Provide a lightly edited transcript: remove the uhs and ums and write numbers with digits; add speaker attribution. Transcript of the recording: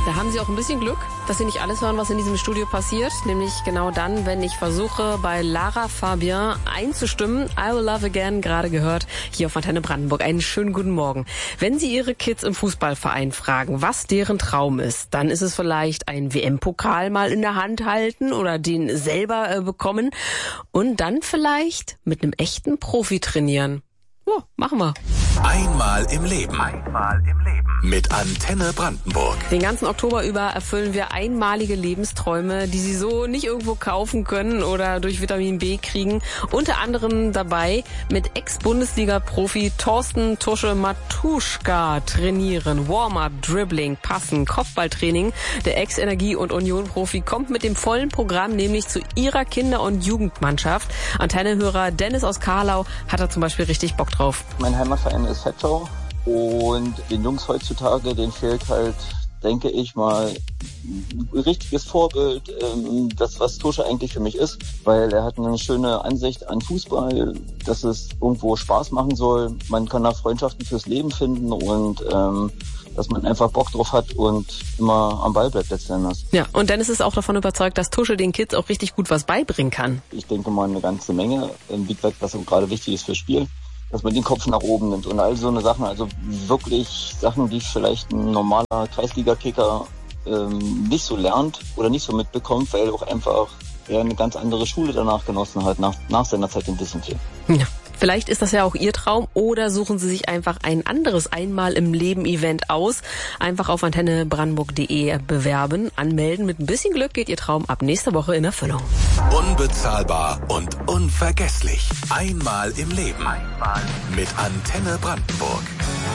Speaker 1: Da haben Sie auch ein bisschen Glück, dass Sie nicht alles hören, was in diesem Studio passiert. Nämlich genau dann, wenn ich versuche, bei Lara Fabian einzustimmen. I Will Love Again, gerade gehört, hier auf Antenne Brandenburg. Einen schönen guten Morgen. Wenn Sie Ihre Kids im Fußballverein fragen, was deren Traum ist, dann ist es vielleicht ein WM-Pokal mal in der Hand halten oder den selber bekommen und dann vielleicht mit einem echten Profi trainieren. Ja, machen wir.
Speaker 2: Einmal im Leben. Mit Antenne Brandenburg.
Speaker 1: Den ganzen Oktober über erfüllen wir einmalige Lebensträume, die Sie so nicht irgendwo kaufen können oder durch Vitamin B kriegen. Unter anderem dabei mit Ex-Bundesliga-Profi Thorsten Tusche Matuschka trainieren. Warm-up, Dribbling, Passen, Kopfballtraining. Der Ex-Energie- und Union-Profi kommt mit dem vollen Programm nämlich zu Ihrer Kinder- und Jugendmannschaft. Antennehörer Dennis aus Karlau hat da zum Beispiel richtig Bock drauf.
Speaker 3: Mein Heimatverein ist Fettau und den Jungs heutzutage, denen fehlt halt, denke ich mal, ein richtiges Vorbild, das was Tusche eigentlich für mich ist, weil er hat eine schöne Ansicht an Fußball, dass es irgendwo Spaß machen soll, man kann da Freundschaften fürs Leben finden und dass man einfach Bock drauf hat und immer am Ball bleibt letzten Endes.
Speaker 1: Ja, und Dennis ist auch davon überzeugt, dass Tusche den Kids auch richtig gut was beibringen kann.
Speaker 3: Ich denke mal eine ganze Menge, wie gesagt, was gerade wichtig ist fürs Spiel, dass man den Kopf nach oben nimmt und all so eine Sachen, also wirklich Sachen, die vielleicht ein normaler Kreisliga-Kicker nicht so lernt oder nicht so mitbekommt, weil er auch einfach eine ganz andere Schule danach genossen hat, nach seiner Zeit in Dissentil.
Speaker 1: Ja. Vielleicht ist das ja auch Ihr Traum oder suchen Sie sich einfach ein anderes Einmal-im-Leben-Event aus. Einfach auf antennebrandenburg.de bewerben, anmelden. Mit ein bisschen Glück geht Ihr Traum ab nächster Woche in Erfüllung.
Speaker 2: Unbezahlbar und unvergesslich. Einmal im Leben. Mit Antenne Brandenburg.